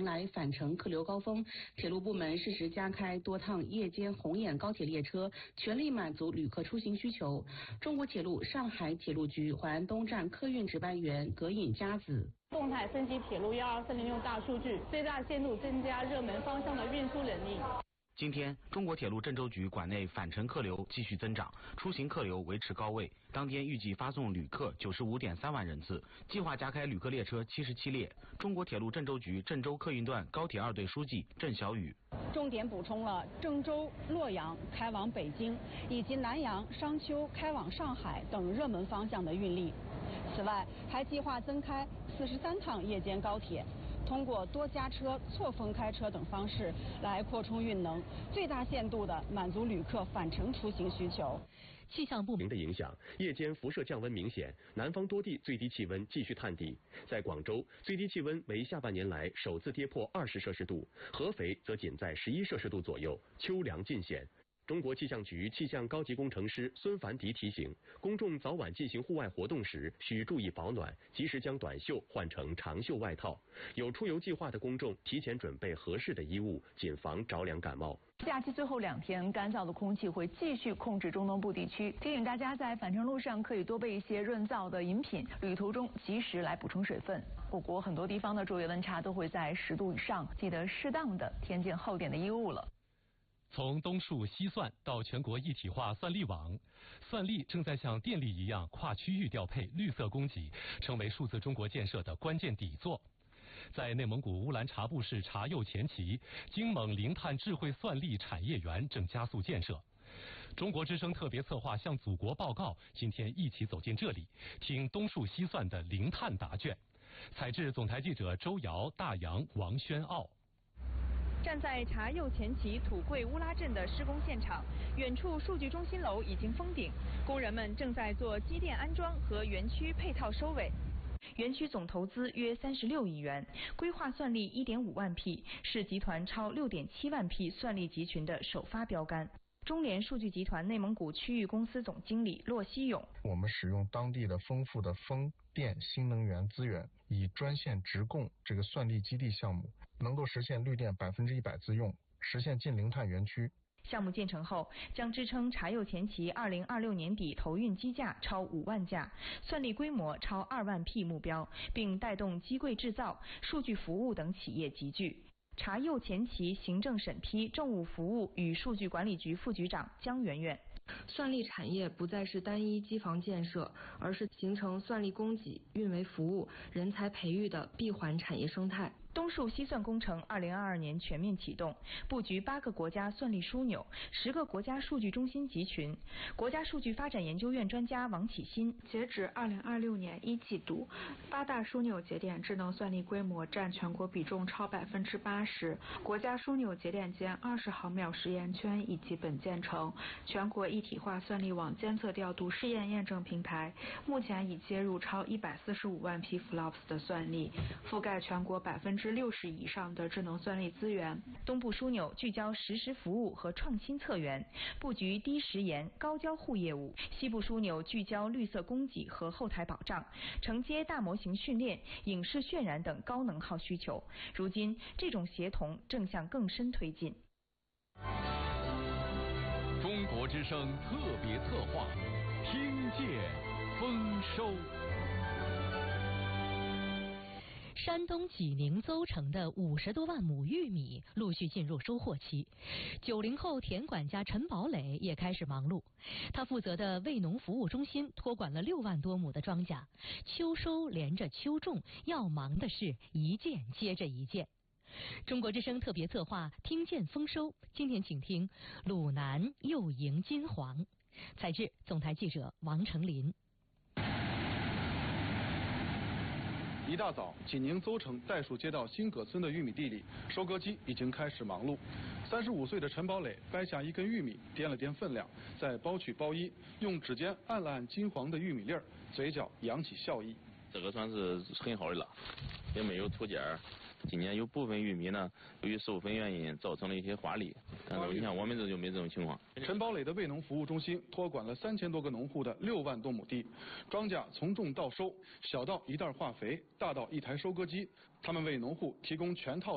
来返程客流高峰，铁路部门适时加开多趟夜间红眼高铁列车，全力满足旅客出行需求。中国铁路上海铁路局淮安东站客运值班员葛尹佳子。 动态升级铁路123零用大数据，最大限度增加热门方向的运输能力。 今天，中国铁路郑州局管内返程客流继续增长，出行客流维持高位。当天预计发送旅客95.3万人次，计划加开旅客列车77列。中国铁路郑州局郑州客运段高铁2队书记郑小雨。 重点补充了郑州、洛阳开往北京，以及南阳、商丘开往上海等热门方向的运力。此外，还计划增开43趟夜间高铁。通过多加车、错峰开车等方式来扩充运能，最大限度地满足旅客返程出行需求。 气象部门的影响，夜间辐射降温明显，南方多地最低气温继续探底。在广州，最低气温为下半年来首次跌破20摄氏度，合肥则仅在11摄氏度左右，秋凉尽显。中国气象局气象高级工程师孙凡迪提醒公众，早晚进行户外活动时需注意保暖，及时将短袖换成长袖外套。有出游计划的公众提前准备合适的衣物，谨防着凉感冒。 假期最后2天，干燥的空气会继续控制中东部地区，提醒大家在返程路上可以多备一些润燥的饮品，旅途中及时来补充水分。我国很多地方的昼夜温差都会在10度以上，记得适当的添件厚点的衣物了。 从东数西算到全国一体化算力网，算力正在像电力一样跨区域调配绿色供给，成为数字中国建设的关键底座。在内蒙古乌兰察布市察右前旗，京蒙零碳智慧算力产业园正加速建设。中国之声特别策划向祖国报告，今天一起走进这里，听东数西算的零碳答卷。采制总台记者周瑶、大洋、王宣傲。 站在察右前旗土贵乌拉镇的施工现场，远处数据中心楼已经封顶，工人们正在做机电安装和园区配套收尾。园区总投资约36亿元，规划算力1.5万匹，是集团超6.7万匹算力集群的首发标杆。中联数据集团内蒙古区域公司总经理骆希勇： 我们使用当地的丰富的风电新能源资源，以专线直供这个算力基地项目，能够实现绿电100%自用，实现近零碳园区。 项目建成后，将支撑察右前旗2026年底投运机架超5万架，算力规模超2万匹目标，并带动机柜制造、数据服务等企业集聚。察右前旗行政审批政务服务与数据管理局副局长姜媛媛： 算力产业不再是单一机房建设，而是形成算力供给、运维服务、人才培育的闭环产业生态。 东数西算工程2022年全面启动，布局8个国家算力枢纽，10个国家数据中心集群。国家数据发展研究院专家王启新： 截止2026年1季度，8大枢纽节点智能算力规模占全国比重超80%，国家枢纽节点间20毫秒实验圈已基本建成，全国一体化算力网监测调度试验验证平台目前已接入超145万匹 FLOPS 的算力，覆盖全国60%以上的智能算力资源。 东部枢纽聚焦实时服务和创新策源，布局低时延、高交互业务；西部枢纽聚焦绿色供给和后台保障，承接大模型训练、影视渲染等高能耗需求。如今，这种协同正向更深推进。 中国之声特别策划，听见丰收。 山东济宁邹城的50多万亩玉米陆续进入收获期，90后田管家陈宝磊也开始忙碌。他负责的卫农服务中心托管了6万多亩的庄稼，秋收连着秋种，要忙的是一件接着一件。中国之声特别策划听见丰收，今天请听鲁南又迎金黄。采制总台记者王成林。 一大早，济宁邹城代数街道新葛村的玉米地里，收割机已经开始忙碌。35岁的陈宝磊掰下一根玉米，掂了掂分量，再包取包衣，用指尖按了按金黄的玉米粒儿，嘴角扬起笑意。 这个算是很好的了，也没有土尖。今年有部分玉米呢，由于授粉原因造成了一些花粒，但是你看我们这就没这种情况。 陈宝磊的卫农服务中心托管了3000多个农户的6万多亩地，庄稼从种到收，小到一袋化肥，大到一台收割机，他们为农户提供全套